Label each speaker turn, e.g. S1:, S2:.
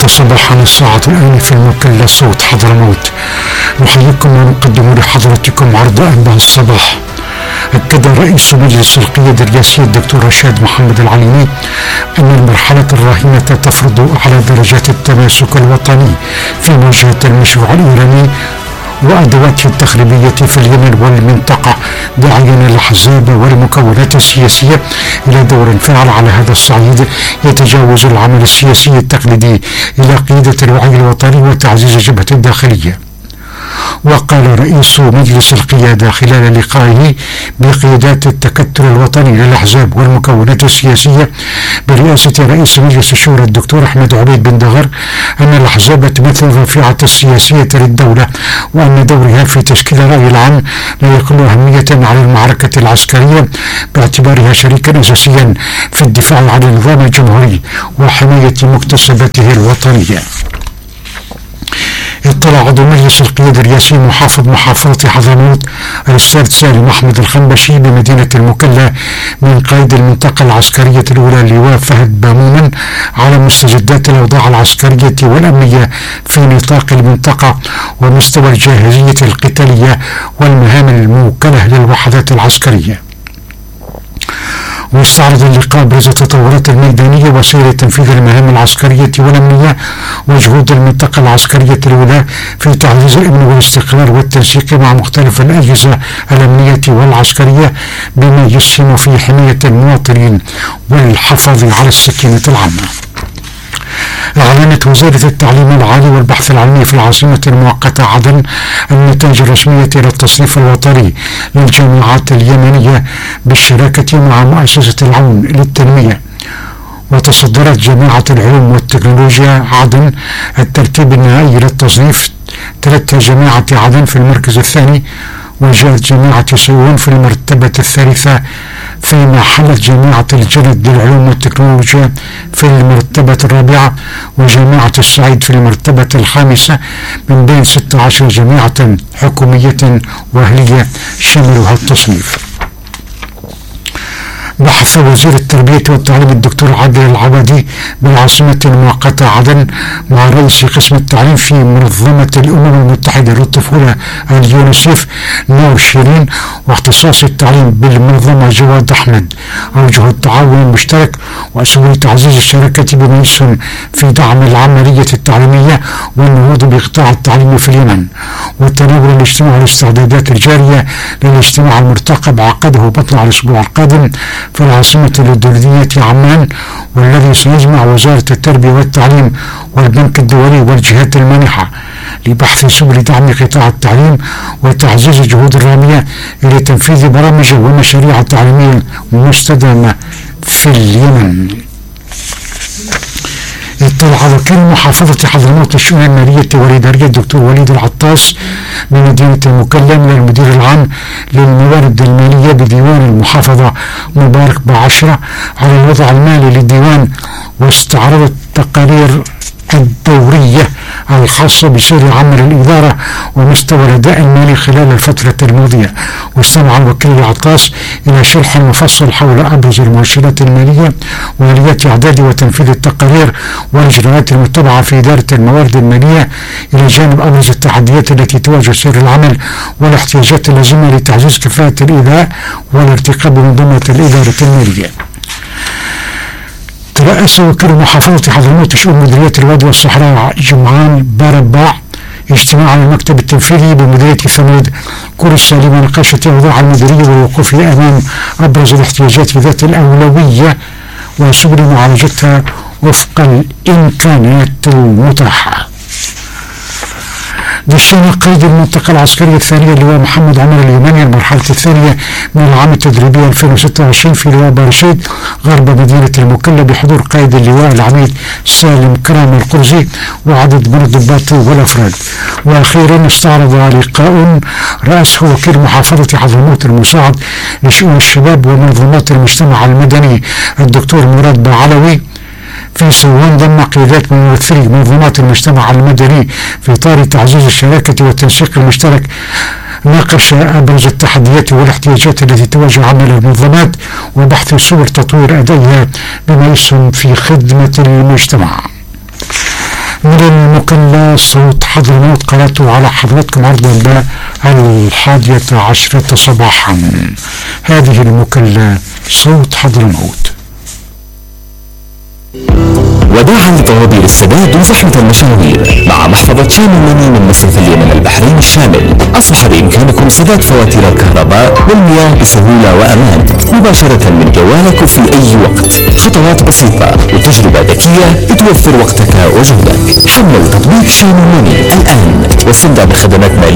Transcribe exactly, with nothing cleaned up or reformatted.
S1: صباحا الساعة الآن في المكلا صوت حضرموت. نحييكم ونقدم لحضرتكم عرض أنباء الصباح. أكد رئيس مجلس القيادة الرئاسية الدكتور رشاد محمد العليمي أن المرحلة الراهنة تفرض أعلى درجات التماسك الوطني في مواجهة المشروع الإيراني وأدواته التخريبية في اليمن والمنطقة، داعيا الأحزاب والمكونات السياسية إلى دور فاعل على هذا الصعيد يتجاوز العمل السياسي التقليدي إلى قيادة الوعي الوطني وتعزيز جبهة الداخلية. وقال رئيس مجلس القيادة خلال لقائه بقيادات التكتل الوطني للأحزاب والمكونات السياسية برئاسة رئيس مجلس الشورى الدكتور أحمد عبيد بن دغر أن الأحزاب تمثل الرافعة السياسية للدولة، وأن دورها في تشكيل الرأي العام لا يقل أهمية على المعركة العسكرية باعتبارها شريكا أساسيا في الدفاع عن النظام الجمهوري وحماية مكتسباته الوطنية. اطلع عضو مجلس القيادة الرئاسي محافظ محافظة حضرموت الأستاذ سالم أحمد الخنبشي بمدينة المكلا من قائد المنطقة العسكرية الأولى اللواء فهد بامومن على مستجدات الأوضاع العسكرية والأمنية في نطاق المنطقة ومستوى الجاهزية القتالية والمهام الموكلة للوحدات العسكرية. واستعرض اللقاء ابرز التطورات الميدانيه وسير تنفيذ المهام العسكريه والامنيه وجهود المنطقه العسكريه الاولى في تعزيز الامن والاستقرار والتنسيق مع مختلف الاجهزه الامنيه والعسكريه بما يسهم في حمايه المواطنين والحفاظ على السكينه العامه. أعلنت وزارة التعليم العالي والبحث العلمي في العاصمة المؤقتة عدن النتائج الرسمية للتصنيف الوطني للجامعات اليمنية بالشراكة مع مؤسسة العون للتنمية. وتصدرت جامعة العلوم والتكنولوجيا عدن الترتيب النهائي للتصنيف، تلتها جامعة عدن في المركز الثاني، وجاءت جامعة سيئون في المرتبة الثالثة، فيما حلت جامعة الجند للعلوم والتكنولوجيا في المرتبة الرابعة، وجامعة السعيد في المرتبة الخامسة من بين ستة عشر جامعة حكومية وأهلية شملها التصنيف. بحث وزير التربية والتعليم الدكتور عادل العوادي بالعاصمة المؤقتة عدن مع رئيس قسم التعليم في منظمة الأمم المتحدة للطفولة اليونيسيف نور شيرين واختصاص التعليم بالمنظمة جواد أحمد أوجه التعاون المشترك وأسباب تعزيز الشراكة بما يسهم في دعم العملية التعليمية والنهوض بقطاع التعليم في اليمن، وتناول الاجتماع والاستعدادات الجارية للاجتماع المرتقب عقده بطلع الأسبوع القادم في العاصمة الأردنية عمان، والذي سيجمع وزارة التربية والتعليم والبنك الدولي والجهات المانحة لبحث سبل دعم قطاع التعليم وتعزيز الجهود الرامية إلى تنفيذ برامج ومشاريع تعليمية مستدامة في اليمن. اطلع وكيل محافظة حضرموت الشؤون المالية والإدارية الدكتور وليد العطاس بمدينة المكلا من المدير العام للموارد المالية بديوان المحافظة مبارك بعشرة على الوضع المالي للديوان، واستعرضت تقارير الدورية الخاصة بسير عمل الإدارة ومستوى الأداء المالي خلال الفترة الماضية. واستمع الوكيل العطاس إلى شرح مفصل حول أبرز المؤشرات المالية وآليات إعداد وتنفيذ التقارير والإجراءات المتبعة في إدارة الموارد المالية، إلى جانب أبرز التحديات التي تواجه سير العمل والاحتياجات اللازمة لتعزيز كفاءة الإداء والارتقاء بمنظومة الإدارة المالية. ترأس وكيل محافظة حضرموت شؤون مديرية الوادي والصحراء جمعان بارباع اجتماع المكتب التنفيذي بمديرية ثمود كورس لمناقشة أوضاع المديرية والوقوف أمام أبرز الاحتياجات ذات الأولوية وسبل معالجتها وفق الإمكانيات المتاحة. بشأن قيد المنطقة العسكرية الثانية اللواء محمد عمر اليماني المرحلة الثانية من العام التدريبي ألفين وستة وعشرين في لواء بارشيد غرب مدينة المكلا بحضور قائد اللواء العميد سالم كرام القرزي وعدد من الضباط والأفراد. وأخيرا استعرض لقاء رأسه وكيل محافظة حضرموت المساعد لشؤون الشباب ومنظمات المجتمع المدني الدكتور مراد بعلوي في سيئون ضم قيادات من ممثلي منظمات المجتمع المدني في إطار تعزيز الشراكة والتنسيق المشترك. ناقش أبرز التحديات والاحتياجات التي تواجه عمل المنظمات وبحث سبل تطوير أدائها بما يسهم في خدمة المجتمع. من المكلا صوت حضرموت قرأته على حضراتكم عرضا الحادية عشرة صباحا. هذه المكلا صوت حضرموت.
S2: وداعا لطوابير السداد وزحمة المشاوير، مع محفظة شام المني من مصرف اليمن البحرين الشامل أصبح بإمكانكم سداد فواتير الكهرباء والمياه بسهولة وأمان مباشرة من جوالك في أي وقت. خطوات بسيطة وتجربة ذكية بتوفر وقتك وجهدك. حمل تطبيق شام المني الآن واستمتع بخدمات مالية